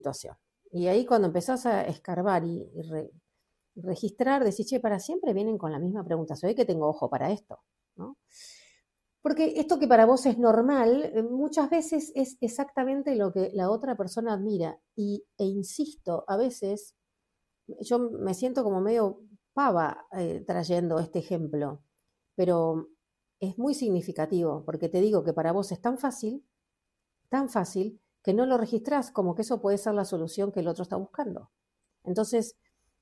situación. Y ahí cuando empezás a escarbar registrar, decís, che, para siempre vienen con la misma pregunta, ¿soy que tengo ojo para esto? ¿No? Porque esto que para vos es normal, muchas veces es exactamente lo que la otra persona admira. E insisto, a veces yo me siento como medio pava trayendo este ejemplo, pero es muy significativo, porque te digo que para vos es tan fácil, que no lo registrás como que eso puede ser la solución que el otro está buscando. Entonces,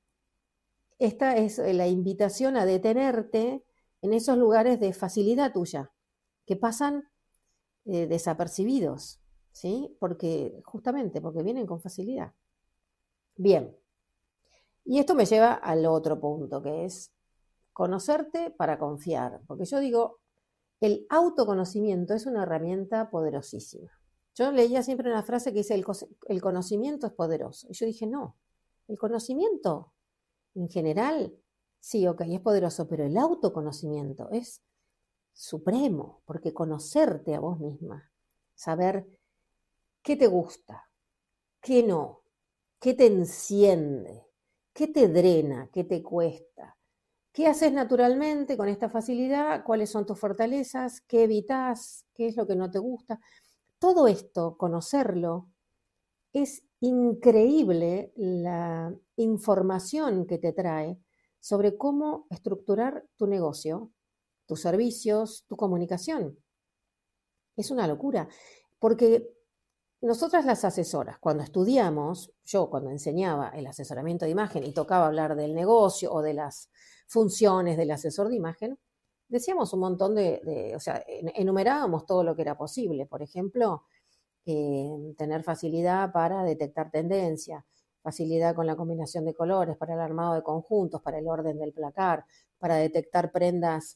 esta es la invitación a detenerte en esos lugares de facilidad tuya, que pasan desapercibidos, ¿sí? Porque justamente, porque vienen con facilidad. Bien, y esto me lleva al otro punto, que es conocerte para confiar, porque yo digo, el autoconocimiento es una herramienta poderosísima. Yo leía siempre una frase que dice, el conocimiento es poderoso. Y yo dije, no, el conocimiento en general, sí, ok, es poderoso, pero el autoconocimiento es supremo, porque conocerte a vos misma, saber qué te gusta, qué no, qué te enciende, qué te drena, qué te cuesta, qué haces naturalmente con esta facilidad, cuáles son tus fortalezas, qué evitas, qué es lo que no te gusta. Todo esto, conocerlo, es increíble la información que te trae sobre cómo estructurar tu negocio, tus servicios, tu comunicación. Es una locura, porque nosotras las asesoras, cuando estudiamos, yo cuando enseñaba el asesoramiento de imagen y tocaba hablar del negocio o de las funciones del asesor de imagen, decíamos un montón o sea, enumerábamos todo lo que era posible. Por ejemplo, tener facilidad para detectar tendencia, facilidad con la combinación de colores, para el armado de conjuntos, para el orden del placar, para detectar prendas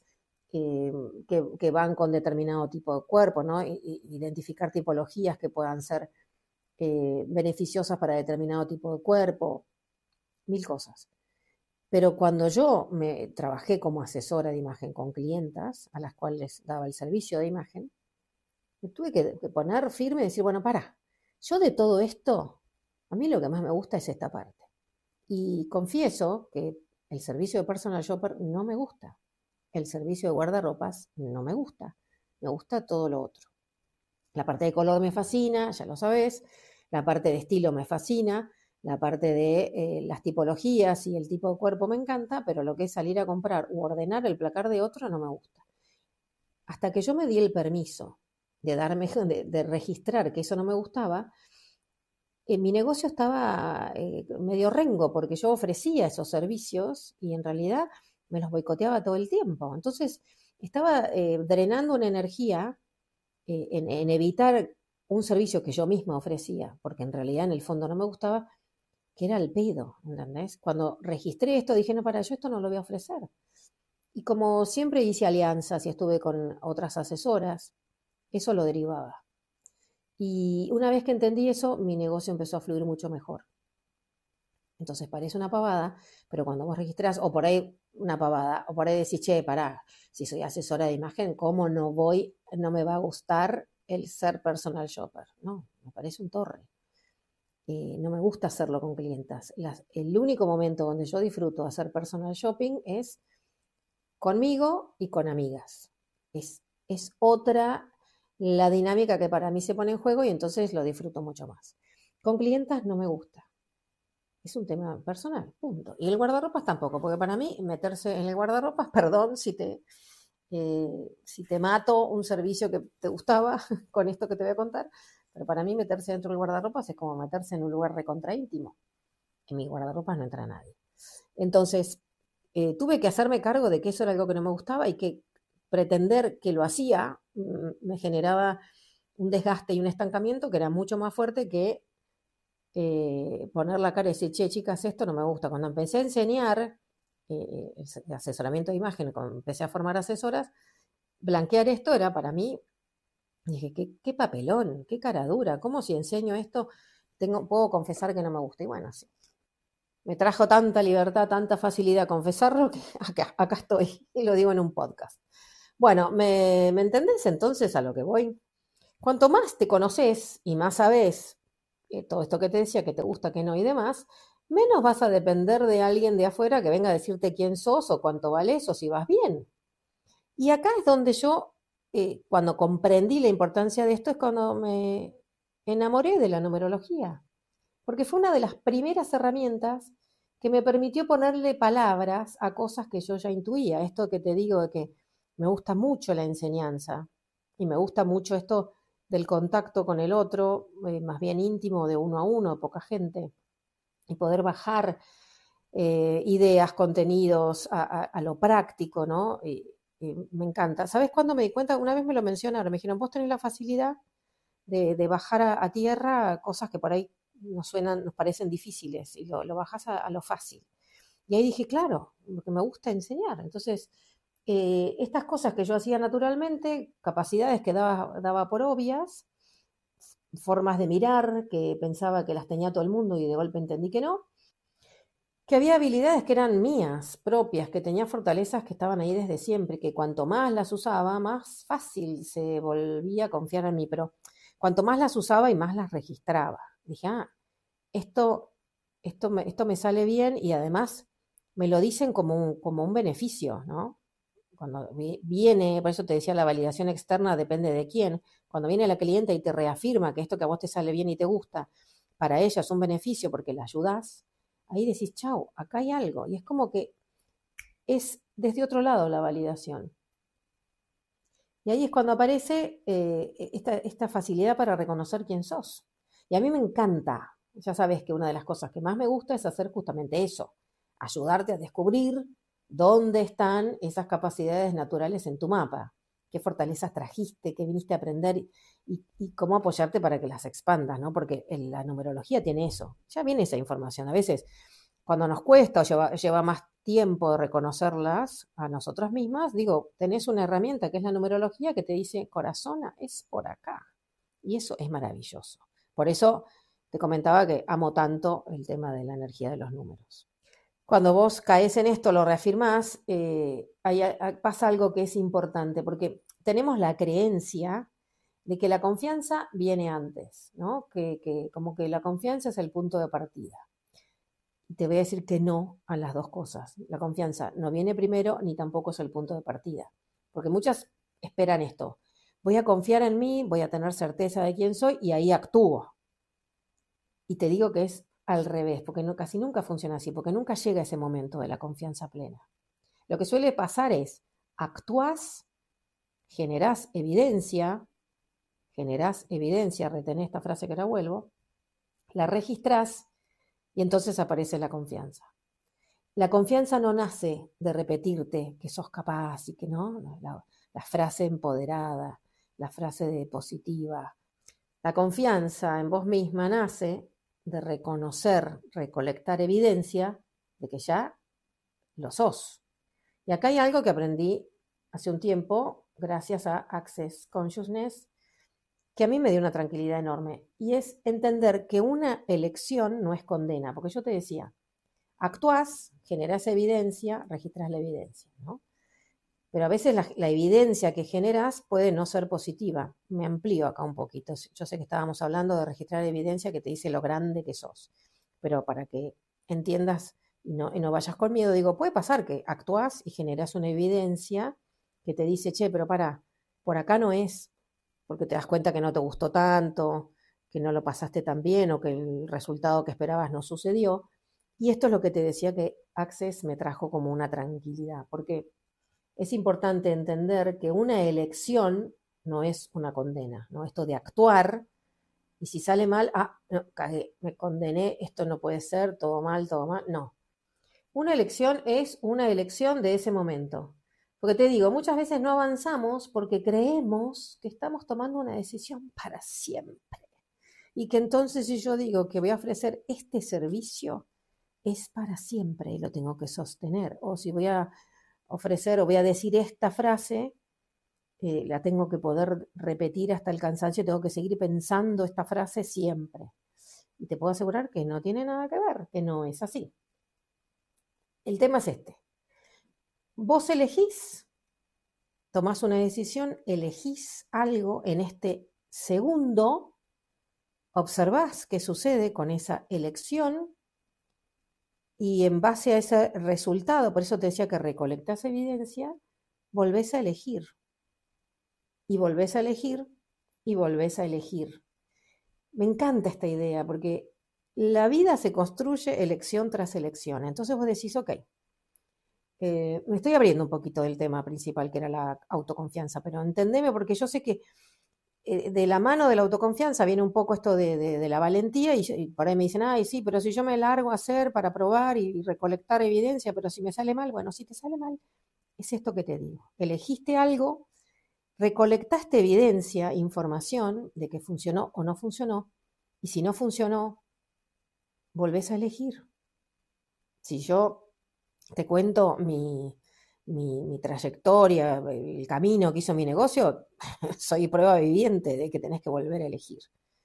que van con determinado tipo de cuerpo, ¿no? Identificar tipologías que puedan ser beneficiosas para determinado tipo de cuerpo, mil cosas. Pero cuando yo me trabajé como asesora de imagen con clientas a las cuales daba el servicio de imagen, me tuve que poner firme y decir, bueno, para, yo de todo esto, a mí lo que más me gusta es esta parte. Y confieso que el servicio de personal shopper no me gusta. El servicio de guardarropas no me gusta todo lo otro. La parte de color me fascina, ya lo sabes, la parte de estilo me fascina, la parte de las tipologías y el tipo de cuerpo me encanta, pero lo que es salir a comprar u ordenar el placar de otro no me gusta. Hasta que yo me di el permiso de darme, de registrar que eso no me gustaba, mi negocio estaba medio rengo porque yo ofrecía esos servicios y en realidad me los boicoteaba todo el tiempo. Entonces estaba drenando una energía en evitar un servicio que yo misma ofrecía, porque en realidad en el fondo no me gustaba, que era el pedo, ¿entendés? Cuando registré esto dije, no, para, yo esto no lo voy a ofrecer. Y como siempre hice alianzas y estuve con otras asesoras, eso lo derivaba. Y una vez que entendí eso, mi negocio empezó a fluir mucho mejor. Entonces parece una pavada, pero cuando vos registrás, o por ahí una pavada, o por ahí decís, che, pará, si soy asesora de imagen, ¿cómo no me va a gustar el ser personal shopper? No, me parece un torre. No me gusta hacerlo con clientas. El único momento donde yo disfruto hacer personal shopping es conmigo y con amigas. Es otra la dinámica que para mí se pone en juego y entonces lo disfruto mucho más. Con clientas no me gusta. Es un tema personal, punto. Y el guardarropas tampoco, porque para mí meterse en el guardarropas, perdón si te mato un servicio que te gustaba con esto que te voy a contar, pero para mí meterse dentro del guardarropas es como meterse en un lugar recontra íntimo. En mi guardarropas no entra nadie. Entonces, tuve que hacerme cargo de que eso era algo que no me gustaba y que pretender que lo hacía me generaba un desgaste y un estancamiento que era mucho más fuerte que poner la cara y decir, che, chicas, esto no me gusta. Cuando empecé a enseñar asesoramiento de imagen, cuando empecé a formar asesoras, blanquear esto era para mí, dije, qué papelón, qué cara dura, ¿cómo si enseño esto puedo confesar que no me gusta? Y bueno, sí, me trajo tanta libertad, tanta facilidad confesarlo que acá estoy y lo digo en un podcast. Bueno, ¿me entendés entonces a lo que voy? Cuanto más te conoces y más sabés todo esto que te decía, que te gusta, que no y demás, menos vas a depender de alguien de afuera que venga a decirte quién sos o cuánto vales o si vas bien. Y acá es donde yo, cuando comprendí la importancia de esto, es cuando me enamoré de la numerología, porque fue una de las primeras herramientas que me permitió ponerle palabras a cosas que yo ya intuía. Esto que te digo de que me gusta mucho la enseñanza y me gusta mucho esto del contacto con el otro, más bien íntimo, de uno a uno, poca gente, y poder bajar ideas, contenidos a lo práctico, ¿no? Y me encanta. ¿Sabes cuándo me di cuenta? Una vez me lo mencionaron, me dijeron, vos tenés la facilidad de bajar a tierra cosas que por ahí nos suenan, nos parecen difíciles, y lo bajás a lo fácil. Y ahí dije, claro, porque me gusta enseñar. Entonces, estas cosas que yo hacía naturalmente, capacidades que daba por obvias, formas de mirar que pensaba que las tenía todo el mundo y de golpe entendí que no, que había habilidades que eran mías, propias, que tenía fortalezas que estaban ahí desde siempre, que cuanto más las usaba, más fácil se volvía a confiar en mí, pero cuanto más las usaba y más las registraba. Dije, esto, esto me sale bien y además me lo dicen como un beneficio, ¿no? Cuando viene, por eso te decía, la validación externa depende de quién. Cuando viene la cliente y te reafirma que esto que a vos te sale bien y te gusta, para ella es un beneficio porque la ayudás, ahí decís, chau, acá hay algo. Y es como que es desde otro lado la validación. Y ahí es cuando aparece esta facilidad para reconocer quién sos. Y a mí me encanta. Ya sabes que una de las cosas que más me gusta es hacer justamente eso, ayudarte a descubrir dónde están esas capacidades naturales en tu mapa, qué fortalezas trajiste, qué viniste a aprender y cómo apoyarte para que las expandas, ¿no? Porque la numerología tiene eso, ya viene esa información. A veces cuando nos cuesta o lleva más tiempo de reconocerlas a nosotras mismas, digo, tenés una herramienta que es la numerología que te dice, corazona, es por acá. Y eso es maravilloso. Por eso te comentaba que amo tanto el tema de la energía de los números. Cuando vos caes en esto, lo reafirmás, pasa algo que es importante, porque tenemos la creencia de que la confianza viene antes, ¿no? Que como que la confianza es el punto de partida. Y te voy a decir que no a las dos cosas. La confianza no viene primero ni tampoco es el punto de partida. Porque muchas esperan esto. Voy a confiar en mí, voy a tener certeza de quién soy y ahí actúo. Y te digo que es al revés, porque no, casi nunca funciona así, porque nunca llega ese momento de la confianza plena. Lo que suele pasar es, actúas, generás evidencia, retenés esta frase que ahora vuelvo, la registrás y entonces aparece la confianza. La confianza no nace de repetirte que sos capaz y que no, la frase empoderada, la frase de positiva. La confianza en vos misma nace de reconocer, recolectar evidencia de que ya lo sos. Y acá hay algo que aprendí hace un tiempo, gracias a Access Consciousness, que a mí me dio una tranquilidad enorme, y es entender que una elección no es condena, porque yo te decía, actuás, generás evidencia, registras la evidencia, ¿no? Pero a veces la evidencia que generas puede no ser positiva. Me amplío acá un poquito. Yo sé que estábamos hablando de registrar evidencia que te dice lo grande que sos, pero para que entiendas y no vayas con miedo, digo, puede pasar que actuás y generas una evidencia que te dice, che, pero por acá no es, porque te das cuenta que no te gustó tanto, que no lo pasaste tan bien o que el resultado que esperabas no sucedió. Y esto es lo que te decía que Access me trajo como una tranquilidad, porque es importante entender que una elección no es una condena, ¿no? Esto de actuar y si sale mal, no, cagué, me condené, esto no puede ser, todo mal, no. Una elección es una elección de ese momento. Porque te digo, muchas veces no avanzamos porque creemos que estamos tomando una decisión para siempre. Y que entonces si yo digo que voy a ofrecer este servicio, es para siempre y lo tengo que sostener. O si voy a ofrecer o voy a decir esta frase, la tengo que poder repetir hasta el cansancio, tengo que seguir pensando esta frase siempre. Y te puedo asegurar que no tiene nada que ver, que no es así. El tema es este. Vos elegís, tomás una decisión, elegís algo en este segundo observás qué sucede con esa elección y en base a ese resultado, por eso te decía que recolectás evidencia, volvés a elegir y volvés a elegir y volvés a elegir. Me encanta esta idea porque la vida se construye elección tras elección. Entonces vos decís, ok, me estoy abriendo un poquito del tema principal que era la autoconfianza, pero entendeme porque yo sé que de la mano de la autoconfianza viene un poco esto de la valentía y por ahí me dicen, ay, sí, pero si yo me largo a hacer para probar y recolectar evidencia, pero si me sale mal, bueno, si te sale mal, es esto que te digo. Elegiste algo, recolectaste evidencia, información de que funcionó o no funcionó, y si no funcionó, volvés a elegir. Si yo te cuento mi trayectoria, el camino que hizo mi negocio, soy prueba viviente de que tenés que volver a elegir.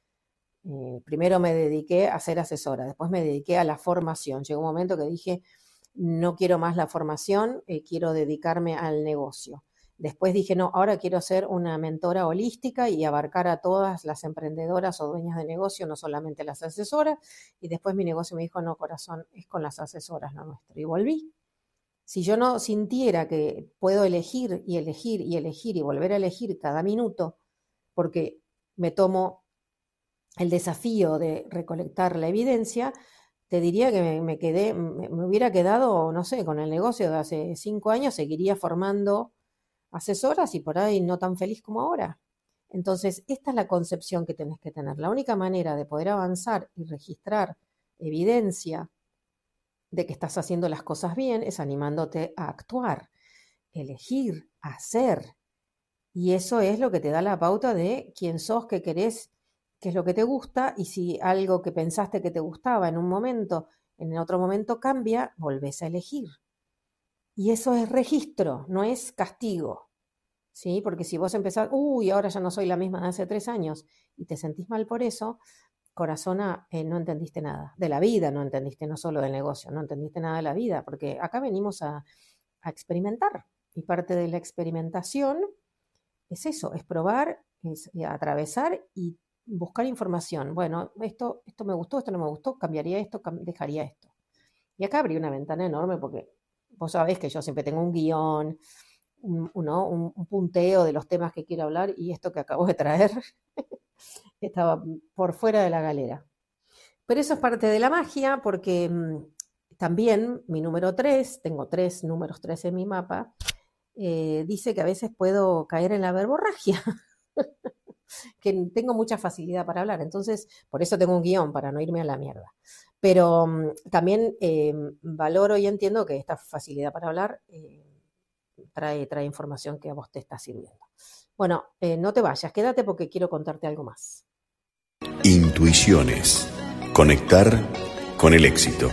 Primero me dediqué a ser asesora, después me dediqué a la formación. Llegó un momento que dije, no quiero más la formación, quiero dedicarme al negocio. Después dije, no, ahora quiero ser una mentora holística y abarcar a todas las emprendedoras o dueñas de negocio, no solamente las asesoras. Y después mi negocio me dijo, no, corazón, es con las asesoras lo nuestro. Y volví. Si yo no sintiera que puedo elegir y elegir y elegir y volver a elegir cada minuto, porque me tomo el desafío de recolectar la evidencia, te diría que me hubiera quedado, no sé, con el negocio de hace 5 años, seguiría formando asesoras y por ahí no tan feliz como ahora. Entonces, esta es la concepción que tenés que tener. La única manera de poder avanzar y registrar evidencia de que estás haciendo las cosas bien es animándote a actuar, elegir, hacer. Y eso es lo que te da la pauta de quién sos, qué querés, qué es lo que te gusta, y si algo que pensaste que te gustaba en un momento, en otro momento cambia, volvés a elegir. Y eso es registro, no es castigo, ¿sí? Porque si vos empezás, uy, ahora ya no soy la misma de hace 3 años, y te sentís mal por eso, corazona, no entendiste nada. De la vida no entendiste, no solo del negocio, no entendiste nada de la vida, porque acá venimos a experimentar. Y parte de la experimentación es eso, es probar, es atravesar y buscar información. Bueno, esto me gustó, esto no me gustó, cambiaría esto, dejaría esto. Y acá abrí una ventana enorme porque vos sabés que yo siempre tengo un guión, un punteo de los temas que quiero hablar y esto que acabo de traer estaba por fuera de la galera. Pero eso es parte de la magia porque también mi número 3, tengo 3 números 3 en mi mapa, dice que a veces puedo caer en la verborragia, que tengo mucha facilidad para hablar, entonces por eso tengo un guión, para no irme a la mierda. Pero también valoro y entiendo que esta facilidad para hablar trae información que a vos te está sirviendo. Bueno, no te vayas, quédate porque quiero contarte algo más. Intuiciones. Conectar con el éxito.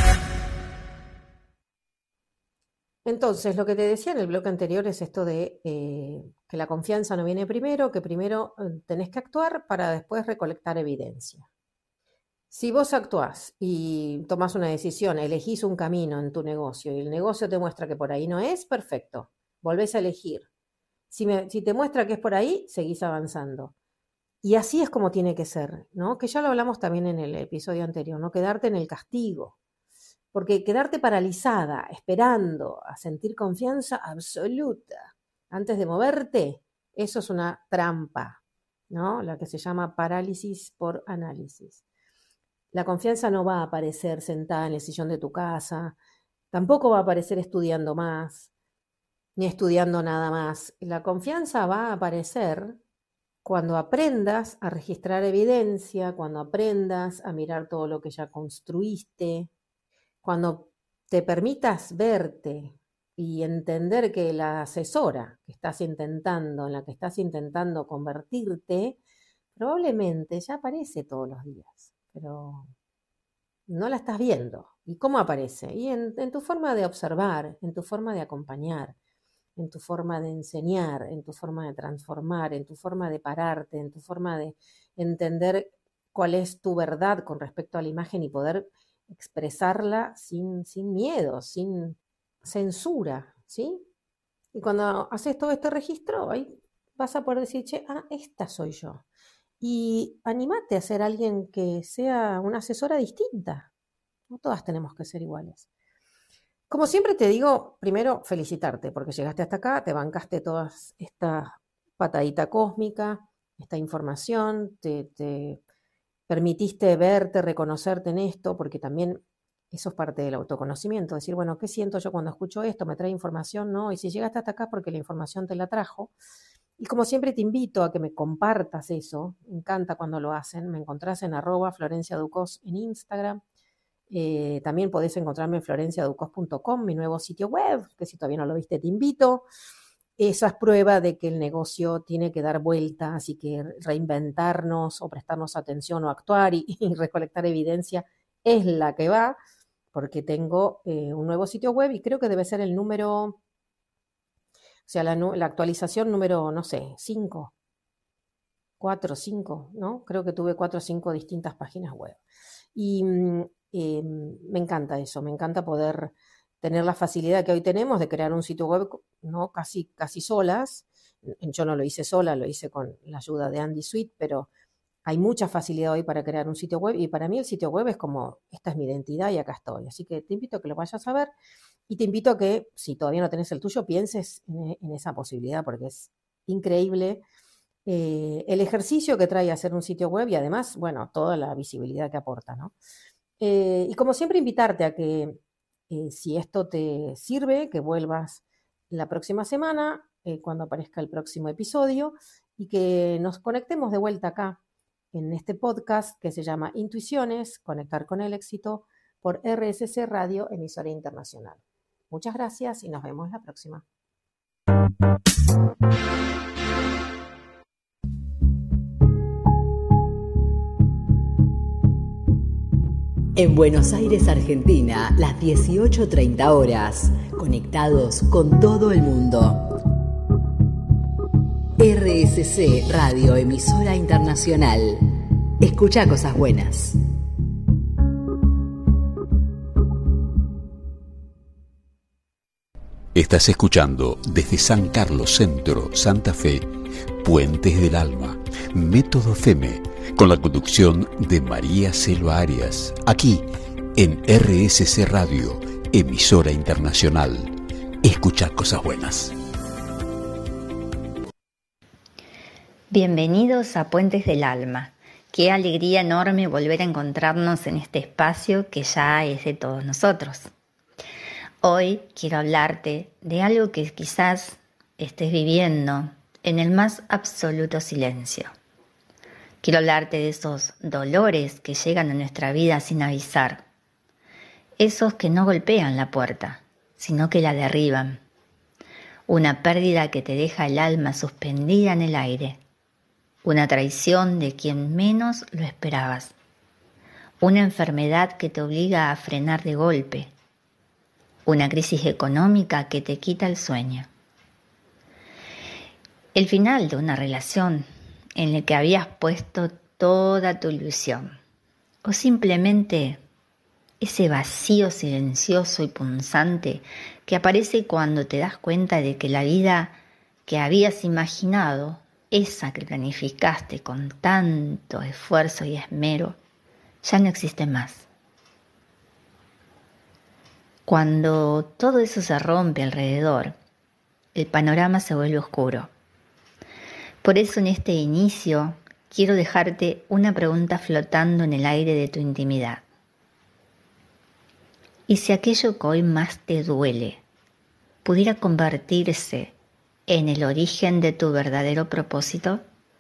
Entonces, lo que te decía en el bloque anterior es esto de que la confianza no viene primero, que primero tenés que actuar para después recolectar evidencia. Si vos actuás y tomás una decisión, elegís un camino en tu negocio y el negocio te muestra que por ahí no es, perfecto, volvés a elegir. Si te muestra que es por ahí, seguís avanzando. Y así es como tiene que ser, ¿no? Que ya lo hablamos también en el episodio anterior, no quedarte en el castigo. Porque quedarte paralizada, esperando a sentir confianza absoluta antes de moverte, eso es una trampa, ¿no? La que se llama parálisis por análisis. La confianza no va a aparecer sentada en el sillón de tu casa, tampoco va a aparecer estudiando más, ni estudiando nada más. La confianza va a aparecer cuando aprendas a registrar evidencia, cuando aprendas a mirar todo lo que ya construiste, cuando te permitas verte y entender que la asesora que estás intentando, en la que estás intentando convertirte, probablemente ya aparece todos los días, pero no la estás viendo. ¿Y cómo aparece? Y en tu forma de observar, en tu forma de acompañar, en tu forma de enseñar, en tu forma de transformar, en tu forma de pararte, en tu forma de entender cuál es tu verdad con respecto a la imagen y poder expresarla sin miedo, sin censura, ¿sí? Y cuando haces todo este registro, ahí vas a poder decir, che, esta soy yo. y animate a ser alguien que sea una asesora distinta. No todas tenemos que ser iguales. Como siempre te digo, primero felicitarte porque llegaste hasta acá, te bancaste toda esta patadita cósmica, esta información, te permitiste verte, reconocerte en esto, porque también eso es parte del autoconocimiento, decir, bueno, ¿qué siento yo cuando escucho esto? ¿Me trae información? No, y si llegaste hasta acá porque la información te la trajo. Y como siempre te invito a que me compartas eso, me encanta cuando lo hacen, me encontrás en @FlorenciaDucos en Instagram. También podés encontrarme en florenciaducos.com, mi nuevo sitio web, que si todavía no lo viste te invito. Esa es prueba de que el negocio tiene que dar vueltas y que reinventarnos o prestarnos atención o actuar y recolectar evidencia es la que va, porque tengo un nuevo sitio web y creo que debe ser el número, o sea, la actualización número, no sé, 5, 4, 5, ¿no? Creo que tuve 4 o 5 distintas páginas web. Y me encanta eso, me encanta poder tener la facilidad que hoy tenemos de crear un sitio web, ¿no? Casi solas. Yo no lo hice sola, lo hice con la ayuda de Andy Sweet, pero hay mucha facilidad hoy para crear un sitio web y para mí el sitio web es como, esta es mi identidad y acá estoy. Así que te invito a que lo vayas a ver y te invito a que, si todavía no tenés el tuyo, pienses en esa posibilidad porque es increíble el ejercicio que trae hacer un sitio web y además, bueno, toda la visibilidad que aporta, ¿no? Y como siempre, invitarte a que si esto te sirve, que vuelvas la próxima semana, cuando aparezca el próximo episodio, y que nos conectemos de vuelta acá en este podcast que se llama Intuiciones, Conectar con el Éxito, por RSC Radio, emisora internacional. Muchas gracias y nos vemos la próxima. En Buenos Aires, Argentina, las 18:30 horas, conectados con todo el mundo. RSC Radio, emisora internacional. Escucha cosas buenas. Estás escuchando desde San Carlos Centro, Santa Fe, Puentes del Alma, Método FEME, con la conducción de María Selva Arias, aquí en RSC Radio, emisora internacional. Escucha cosas buenas. Bienvenidos a Puentes del Alma. Qué alegría enorme volver a encontrarnos en este espacio que ya es de todos nosotros. Hoy quiero hablarte de algo que quizás estés viviendo en el más absoluto silencio. Quiero hablarte de esos dolores que llegan a nuestra vida sin avisar. Esos que no golpean la puerta, sino que la derriban. Una pérdida que te deja el alma suspendida en el aire. Una traición de quien menos lo esperabas. Una enfermedad que te obliga a frenar de golpe. Una crisis económica que te quita el sueño. El final de una relación en la que habías puesto toda tu ilusión. O simplemente ese vacío silencioso y punzante que aparece cuando te das cuenta de que la vida que habías imaginado, esa que planificaste con tanto esfuerzo y esmero, ya no existe más. Cuando todo eso se rompe alrededor, el panorama se vuelve oscuro. Por eso en este inicio quiero dejarte una pregunta flotando en el aire de tu intimidad. ¿Y si aquello que hoy más te duele pudiera convertirse en el origen de tu verdadero propósito?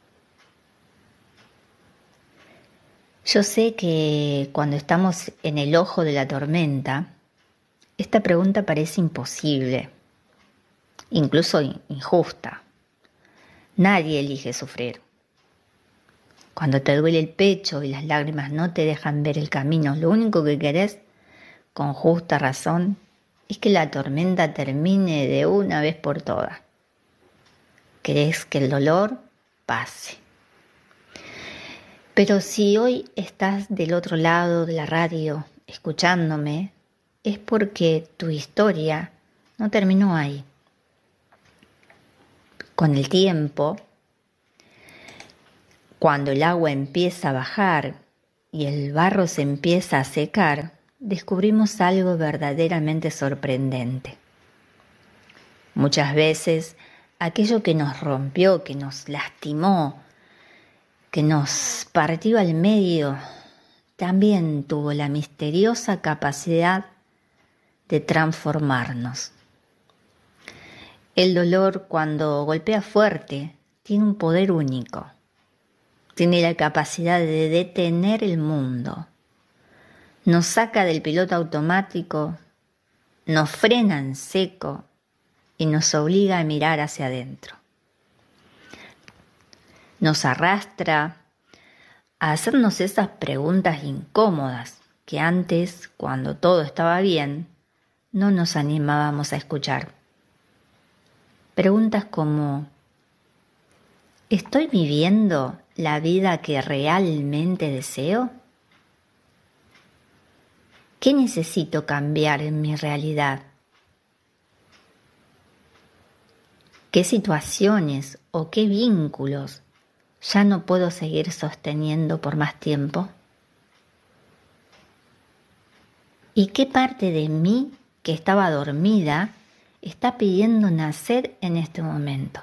Yo sé que cuando estamos en el ojo de la tormenta, esta pregunta parece imposible, incluso injusta. Nadie elige sufrir. Cuando te duele el pecho y las lágrimas no te dejan ver el camino, lo único que querés, con justa razón, es que la tormenta termine de una vez por todas. Querés que el dolor pase. Pero si hoy estás del otro lado de la radio escuchándome, es porque tu historia no terminó ahí. Con el tiempo, Cuando el agua empieza a bajar y el barro se empieza a secar, descubrimos algo verdaderamente sorprendente. Muchas veces, aquello que nos rompió, que nos lastimó, que nos partió al medio, también tuvo la misteriosa capacidad de transformarnos. El dolor, cuando golpea fuerte, tiene un poder único. Tiene la capacidad de detener el mundo. Nos saca del piloto automático, nos frena en seco y nos obliga a mirar hacia adentro. Nos arrastra a hacernos esas preguntas incómodas que antes, cuando todo estaba bien, no nos animábamos a escuchar. Preguntas como: ¿estoy viviendo la vida que realmente deseo? ¿Qué necesito cambiar en mi realidad? ¿Qué situaciones o qué vínculos ya no puedo seguir sosteniendo por más tiempo? ¿Y qué parte de mí que estaba dormida está pidiendo nacer en este momento?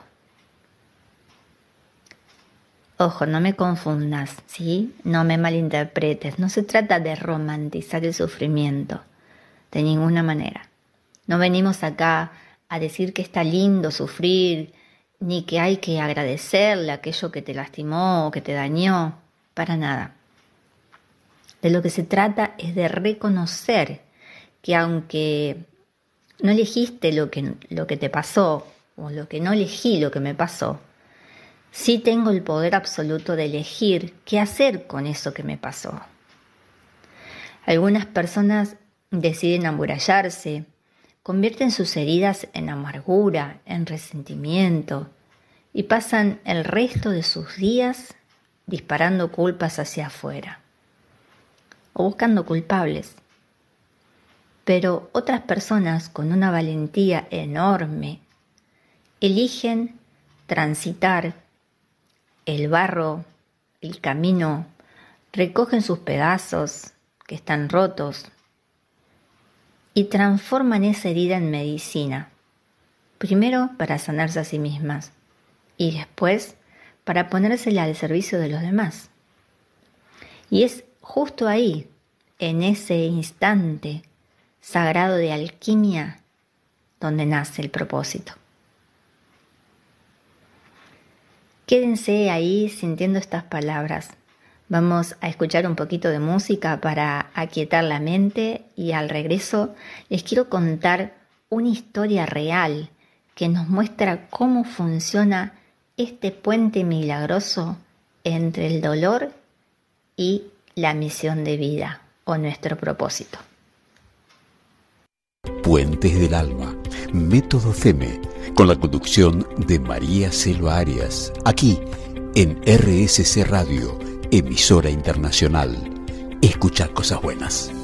Ojo, no me confundas, ¿sí? No me malinterpretes. No se trata de romantizar el sufrimiento, de ninguna manera. No venimos acá a decir que está lindo sufrir, ni que hay que agradecerle aquello que te lastimó o que te dañó, para nada. De lo que se trata es de reconocer que aunque no elegiste lo que te pasó, o lo que no elegí lo que me pasó, sí tengo el poder absoluto de elegir qué hacer con eso que me pasó. Algunas personas deciden amurallarse, convierten sus heridas en amargura, en resentimiento, y pasan el resto de sus días disparando culpas hacia afuera o buscando culpables. Pero otras personas con una valentía enorme eligen transitar el barro, el camino, recogen sus pedazos que están rotos y transforman esa herida en medicina, primero para sanarse a sí mismas y después para ponérsela al servicio de los demás. Y es justo ahí, en ese instante sagrado de alquimia, donde nace el propósito. Quédense ahí sintiendo estas palabras. Vamos a escuchar un poquito de música para aquietar la mente y al regreso les quiero contar una historia real que nos muestra cómo funciona este puente milagroso entre el dolor y la misión de vida o nuestro propósito. Puentes del Alma, Método FEME, con la conducción de María Selva Arias, aquí en RSC Radio, emisora internacional. Escuchar cosas buenas.